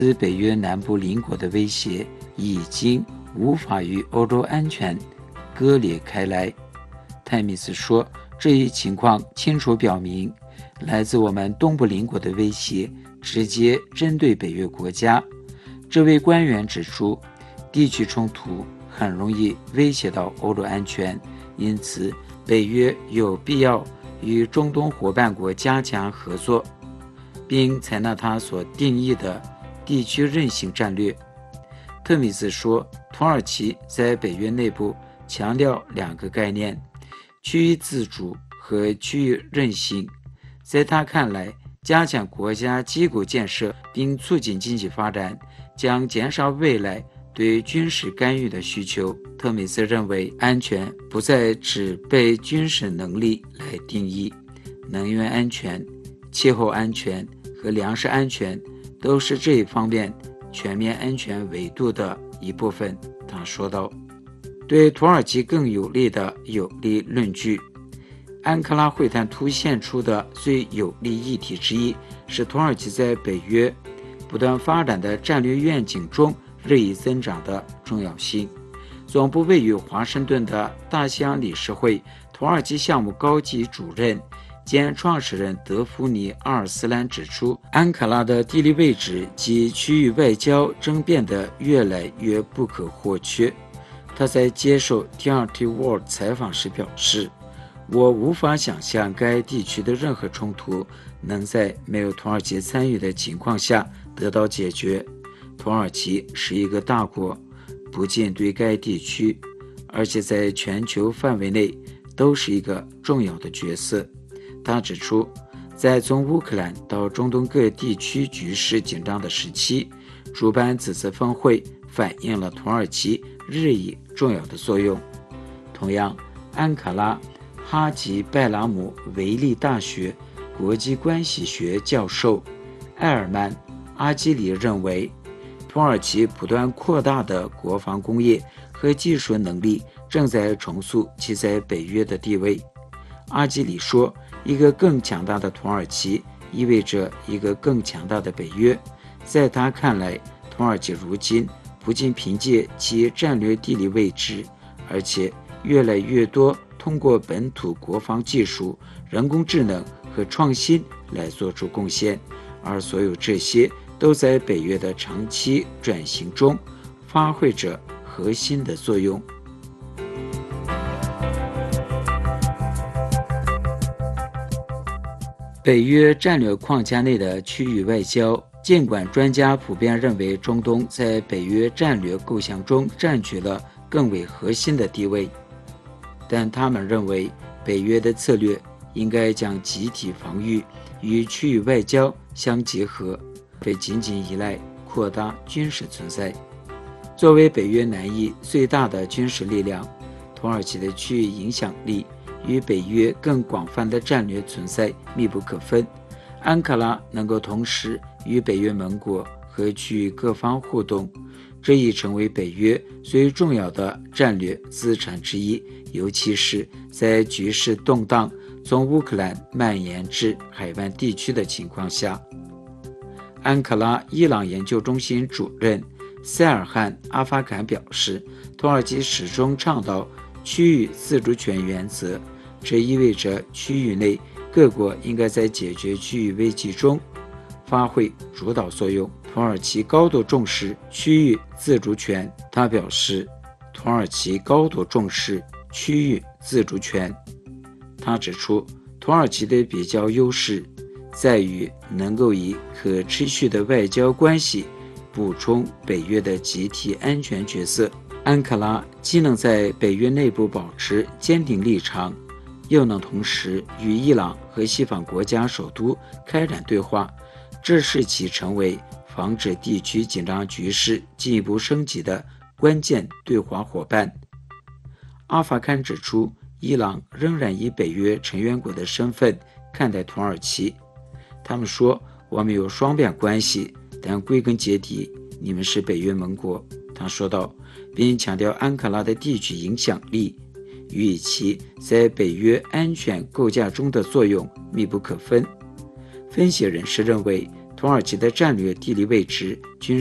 北约南部邻国的威胁已经无法与欧洲安全割裂开来。泰密斯说，这一情况清楚表明，来自我们东部邻国的威胁直接针对北约国家。这位官员指出，地区冲突很容易威胁到欧洲安全，因此北约有必要与中东伙伴国加强合作，并采纳他所定义的地区韧性战略。特米斯说，土耳其在北约内部强调两个概念：区域自主和区域韧性。在他看来，加强国家机构建设并促进经济发展，将减少未来对军事干预的需求。特米斯认为，安全不再只被军事能力来定义，能源安全、气候安全和粮食安全都是这一方面全面安全维度的一部分。他说道，对土耳其更有利的有力论据。安卡拉会谈凸显出的最有利议题之一是土耳其在北约不断发展的战略愿景中日益增长的重要性。总部位于华盛顿的大西洋理事会土耳其项目高级主任兼创始人德夫尼·阿尔斯兰指出，安卡拉的地理位置及区域外交正变得越来越不可或缺。他在接受 TRT World 采访时表示，我无法想象该地区的任何冲突能在没有土耳其参与的情况下得到解决。土耳其是一个大国，不仅对该地区，而且在全球范围内都是一个重要的角色。他指出，在从乌克兰到中东各地区局势紧张的时期，主办此次峰会反映了土耳其日益重要的作用。同样，安卡拉哈吉拜拉姆维利大学国际关系学教授埃尔曼·阿基里认为，土耳其不断扩大的国防工业和技术能力正在重塑其在北约的地位。阿基里说，一个更强大的土耳其意味着一个更强大的北约。在他看来，土耳其如今不仅凭借其战略地理位置，而且越来越多通过本土国防技术、人工智能和创新来做出贡献，而所有这些都在北约的长期转型中发挥着核心的作用。北约战略框架内的区域外交，尽管专家普遍认为中东在北约战略构想中占据了更为核心的地位，但他们认为北约的策略应该将集体防御与区域外交相结合，非仅仅依赖扩大军事存在。作为北约南翼最大的军事力量，土耳其的区域影响力与北约更广泛的战略存在密不可分。安卡拉能够同时与北约盟国和区域各方互动，这已成为北约最重要的战略资产之一，尤其是在局势动荡从乌克兰蔓延至海湾地区的情况下。安卡拉伊朗研究中心主任塞尔汉·阿法坎表示，土耳其始终倡导区域自主权原则，这意味着区域内各国应该在解决区域危机中发挥主导作用。土耳其高度重视区域自主权，他表示，土耳其高度重视区域自主权。他指出，土耳其的比较优势在于能够以可持续的外交关系补充北约的集体安全角色。安卡拉既能在北约内部保持坚定立场，又能同时与伊朗和西方国家首都开展对话，这使其成为防止地区紧张局势进一步升级的关键对话伙伴。阿法坎指出，伊朗仍然以北约成员国的身份看待土耳其。他们说，我们有双边关系，但归根结底，你们是北约盟国。他说道，并强调安卡拉的地区影响力与其在北约安全构架中的作用密不可分。分析人士认为，土土耳其的战略地理位置、军